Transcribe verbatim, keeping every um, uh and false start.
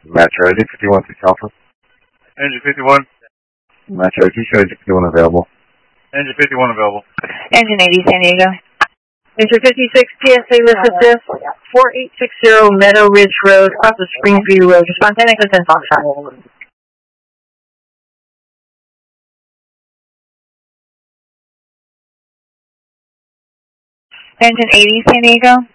Metro eighty, fifty-one, six Alpha. Engine fifty-one. Metro eighty, show engine fifty-one available. Engine fifty-one available. Engine eighty, San Diego. Engine fifty-six, T S A list assist, four eight six zero Meadow Ridge Road, across the Springview Road. Respond ten Echo ten Foxtrot. Engine eighty, San Diego.